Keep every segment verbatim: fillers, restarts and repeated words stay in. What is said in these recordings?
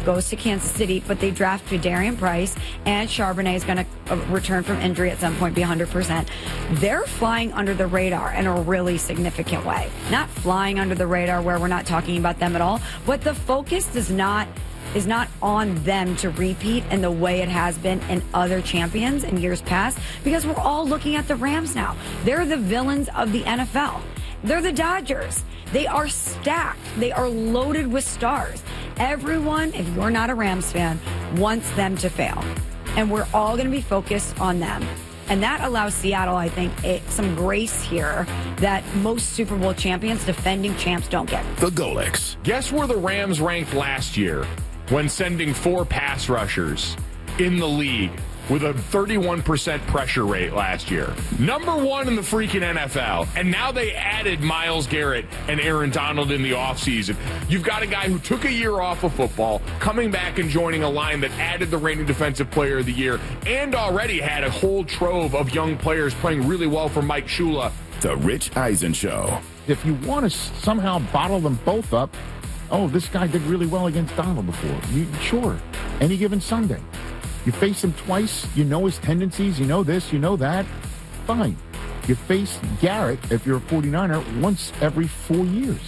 goes to Kansas City, but they draft Darian Price, and Charbonnet is going to return from injury at some point, be one hundred percent. They're flying under the radar in a really significant way. Not flying under the radar where we're not talking about them at all, but the focus does not is not on them to repeat in the way it has been in other champions in years past, because we're all looking at the Rams now. They're the villains of the N F L. They're the Dodgers. They are stacked. They are loaded with stars. Everyone, if you're not a Rams fan, wants them to fail. And we're all going to be focused on them. And that allows Seattle, I think, it, some grace here that most Super Bowl champions, defending champs, don't get. The Golics. Guess where the Rams ranked last year when sending four pass rushers in the league with a thirty-one percent pressure rate last year? Number one in the freaking N F L. And now they added Myles Garrett and Aaron Donald in the offseason. You've got a guy who took a year off of football, coming back and joining a line that added the reigning defensive player of the year, and already had a whole trove of young players playing really well for Mike Shula. The Rich Eisen Show. If you want to somehow bottle them both up, oh, this guy did really well against Donald before. You, sure, any given Sunday. You face him twice, you know his tendencies, you know this, you know that, fine. You face Garrett, if you're a forty-niner, once every four years.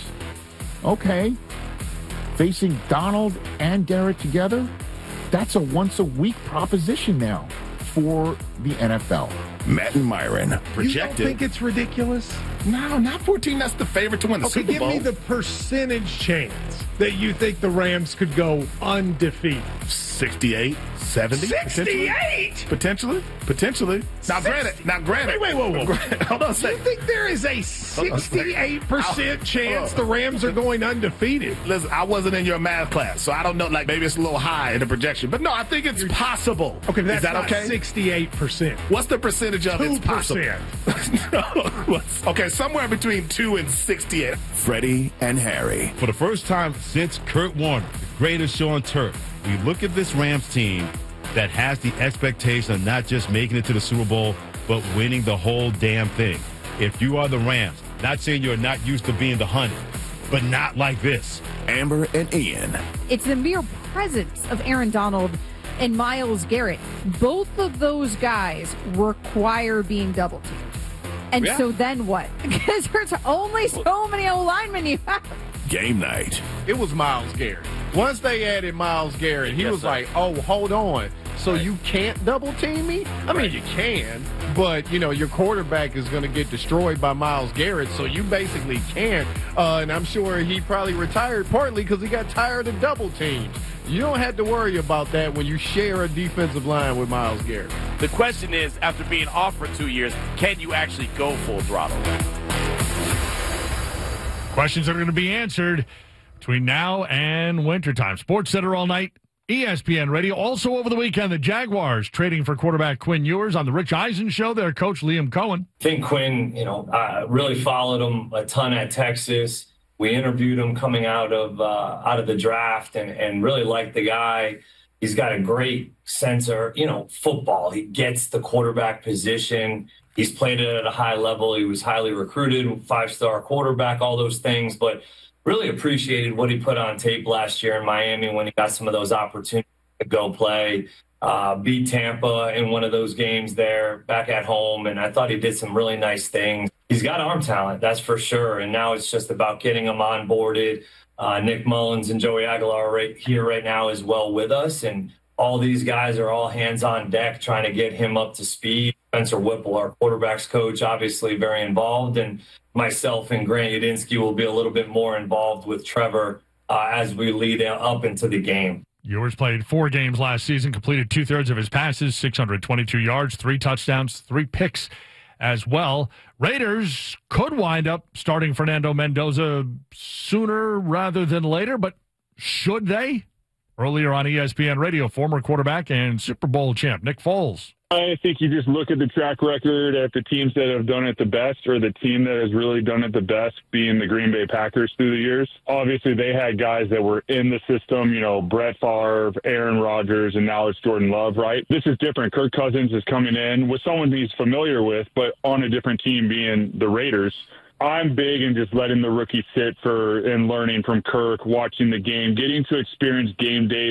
Okay. Facing Donald and Garrett together, that's a once-a-week proposition now for the N F L. Matt and Myron. Projected. You don't think it's ridiculous? No, not fourteen. That's the favorite to win the okay, Super Bowl. Give me the percentage chance that you think the Rams could go undefeated. sixty-eight, seventy sixty-eight? Potentially. Potentially. Now, granted. Now, granted. Wait, wait, whoa, whoa. Hold on a second. You think there is a sixty-eight percent chance the Rams are going undefeated? Listen, I wasn't in your math class, so I don't know. Like, maybe it's a little high in the projection. But no, I think it's possible. Okay, but that's is that not okay? sixty-eight percent. What's the percentage of it's possible? two percent. Okay, somewhere between two and sixty-eight. Freddie and Harry. For the first time since Kurt Warner, the greatest show on turf, we look at this Rams team that has the expectation of not just making it to the Super Bowl, but winning the whole damn thing. If you are the Rams, not saying you're not used to being the hunt, but not like this. Amber and Ian. It's the mere presence of Aaron Donald and Myles Garrett. Both of those guys require being double teamed. And yeah. so then what? Because there's only so many O-linemen you have. Game night. It was Myles Garrett. Once they added Myles Garrett, he yes, was sir. like, oh, hold on. So right. You can't double team me? I mean, right. you can, but, you know, your quarterback is going to get destroyed by Myles Garrett, so you basically can't. Uh, and I'm sure he probably retired partly because he got tired of double teams. You don't have to worry about that when you share a defensive line with Myles Garrett. The question is, after being off for two years, can you actually go full throttle? Questions are going to be answered between now and wintertime. Sports Center all night, E S P N Radio. Also over the weekend, the Jaguars trading for quarterback Quinn Ewers on the Rich Eisen Show. Their coach, Liam Cohen. I think Quinn, you know, I really followed him a ton at Texas. We interviewed him coming out of uh, out of the draft and, and really liked the guy. He's got a great sense of, you know, football. He gets the quarterback position. He's played it at a high level. He was highly recruited, five-star quarterback, all those things. But really appreciated what he put on tape last year in Miami when he got some of those opportunities to go play, uh, beat Tampa in one of those games there back at home. And I thought he did some really nice things. He's got arm talent, that's for sure. And now it's just about getting him onboarded. Uh, Nick Mullins and Joey Aguilar right here right now as well with us. And all these guys are all hands on deck trying to get him up to speed. Spencer Whipple, our quarterback's coach, obviously very involved. And myself and Grant Udinsky will be a little bit more involved with Trevor uh, as we lead up into the game. Ewers played four games last season, completed two-thirds of his passes, six hundred twenty-two yards, three touchdowns, three picks as well. Raiders could wind up starting Fernando Mendoza sooner rather than later, but should they? Earlier on E S P N Radio, former quarterback and Super Bowl champ Nick Foles. I think you just look at the track record at the teams that have done it the best, or the team that has really done it the best being the Green Bay Packers through the years. Obviously, they had guys that were in the system, you know, Brett Favre, Aaron Rodgers, and now it's Jordan Love, right? This is different. Kirk Cousins is coming in with someone he's familiar with, but on a different team being the Raiders. I'm big in just letting the rookie sit for and learning from Kirk, watching the game, getting to experience game day